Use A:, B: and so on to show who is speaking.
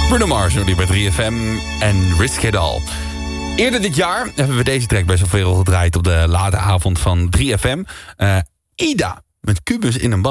A: Bruno Mars nu bij 3FM en Risk It All. Eerder dit jaar hebben we deze track best wel veel gedraaid op de late avond van 3FM. Ida met Kubus in een bad.